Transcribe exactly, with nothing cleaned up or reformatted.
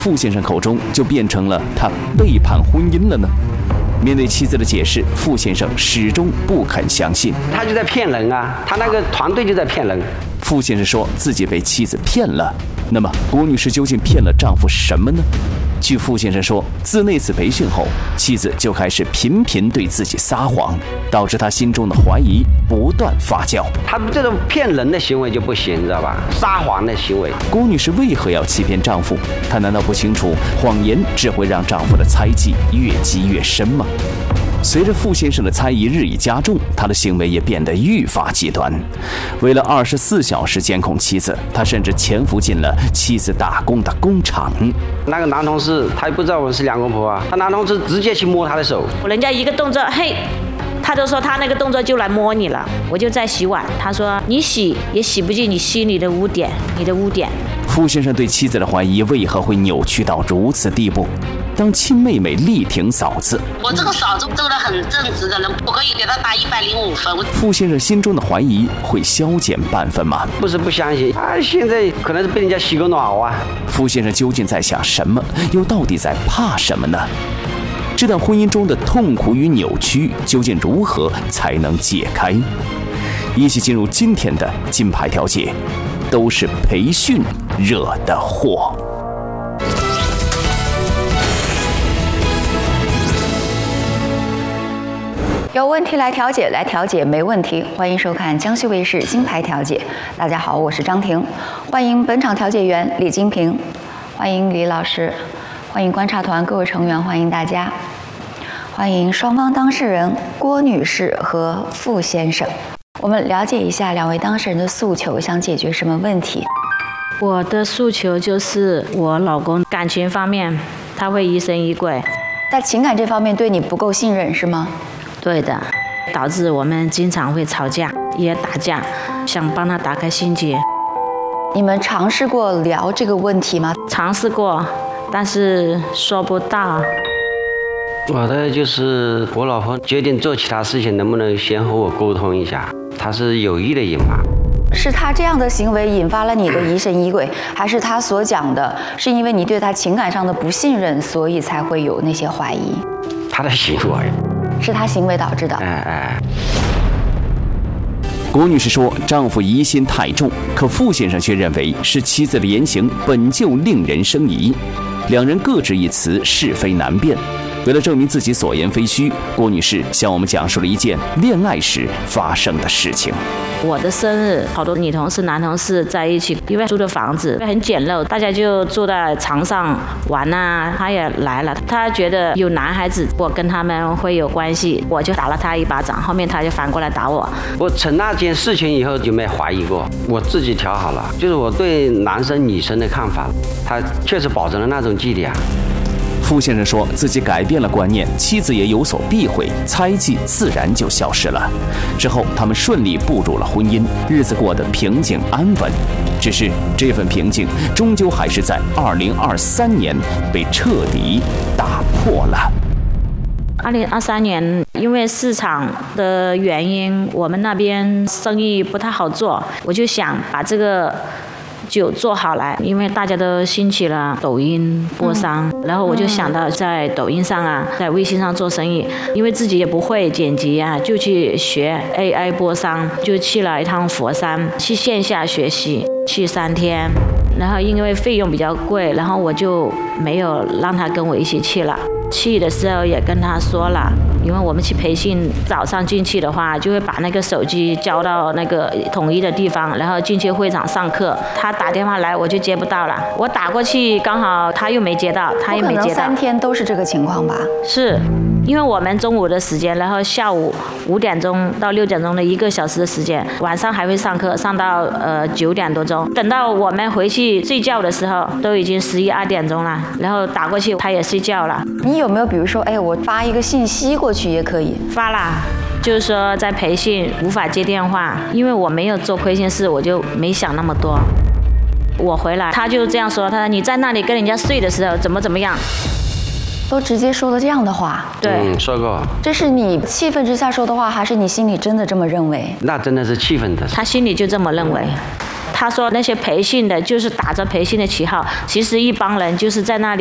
傅先生口中就变成了他背叛婚姻了呢？面对妻子的解释，傅先生始终不肯相信。 他就在骗人啊，他那个团队就在骗人。 傅先生说自己被妻子骗了，那么郭女士究竟骗了丈夫什么呢？据傅先生说，自那次培训后，妻子就开始频频对自己撒谎，导致他心中的怀疑不断发酵。 他这种骗人的行为就不行，你知道吧？撒谎的行为。 郭女士为何要欺骗丈夫？她难道不清楚谎言只会让丈夫的猜忌越积越深吗？随着傅先生的猜疑日益加重，他的行为也变得愈发极端。为了二十四小时监控妻子，他甚至潜伏进了妻子打工的工厂。 那个男同事他也不知道我们是两公婆啊，他男同事直接去摸他的手， 人家一个动作，嘿，他就说他那个动作就来摸你了。我就在洗碗，他说你洗也洗不进你心里的污点，你的污点。 傅先生对妻子的怀疑为何会扭曲到如此地步？当亲妹妹力挺嫂子， 我这个嫂子做得很正直的人，我可以给她打一百零五分。 傅先生心中的怀疑会消减半分吗？ 不是不相信，他现在可能是被人家洗个脑啊。 傅先生究竟在想什么？又到底在怕什么呢？这段婚姻中的痛苦与扭曲，究竟如何才能解开？一起进入今天的金牌调解，都是培训惹的祸。 有问题来调解，来调解没问题。欢迎收看江西卫视金牌调解。大家好，我是张婷，欢迎本场调解员李金平，欢迎李老师，欢迎观察团各位成员，欢迎大家，欢迎双方当事人郭女士和傅先生。我们了解一下两位当事人的诉求，想解决什么问题？ 我的诉求就是我老公感情方面他会疑神疑鬼， 在情感这方面对你不够信任是吗？ 对的，导致我们经常会吵架也打架，想帮他打开心结。 你们尝试过聊这个问题吗？ 尝试过，但是说不到。 我的就是我老婆决定做其他事情，能不能先和我沟通一下？她是有意的隐瞒。 是他这样的行为引发了你的疑神疑鬼，还是他所讲的是因为你对他情感上的不信任，所以才会有那些怀疑？ 他的行为是他行为导致的。 哎哎。 郭女士说，丈夫疑心太重，可傅先生却认为是妻子的言行本就令人生疑，两人各执一词，是非难辨。为了证明自己所言非虚，郭女士向我们讲述了一件恋爱时发生的事情。 我的生日，好多女同事、男同事在一起，因为租的房子很简陋，大家就坐在床上玩啊。他也来了，他觉得有男孩子，我跟他们会有关系，我就打了他一巴掌，后面他就反过来打我。 我从那件事情以后就没怀疑过，我自己调好了，就是我对男生女生的看法，他确实保证了那种纪律啊。 傅先生说自己改变了观念，妻子也有所避讳，猜忌自然就消失了。之后他们顺利步入了婚姻，日子过得平静安稳。只是这份平静终究还是在二零二三年被彻底打破了。 二零二三年，因为市场的原因，我们那边生意不太好做，我就想把这个酒做好来，因为大家都兴起了抖音播商、嗯、然后我就想到在抖音上啊，在微信上做生意，因为自己也不会剪辑啊，就去学 A I 播商，就去了一趟佛山，去线下学习，去三天，然后因为费用比较贵，然后我就没有让他跟我一起去了。去的时候也跟他说了，因为我们去培训，早上进去的话就会把那个手机交到那个统一的地方，然后进去会场上课。他打电话来我就接不到了，我打过去刚好他又没接到，他也没接到。 不可能三天都是这个情况吧？ 是。因为我们中午的时间，然后下午五点钟到六点钟的一个小时的时间，晚上还会上课，上到呃九点多钟。等到我们回去睡觉的时候，都已经十一二点钟了。然后打过去，他也睡觉了。 你有没有比如说，哎，我发一个信息过去也可以？ 发啦，就是说在培训无法接电话，因为我没有做亏心事，我就没想那么多。我回来，他就这样说，他说你在那里跟人家睡的时候怎么怎么样。 都直接说了这样的话， 对、 嗯，说过。 这是你气愤之下说的话，还是你心里真的这么认为？ 那真的是气愤的。 他心里就这么认为， 他说那些培训的，就是打着培训的旗号，其实一帮人就是在那里